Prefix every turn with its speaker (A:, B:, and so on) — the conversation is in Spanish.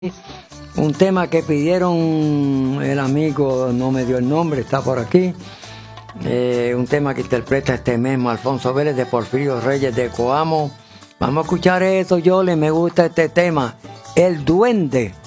A: Un tema que pidieron el amigo, no me dio el nombre, está por aquí. Un tema que interpreta este mismo Alfonso Vélez de Porfirio Reyes de Coamo. Vamos a escuchar eso, Yole, me gusta este tema, El Duende.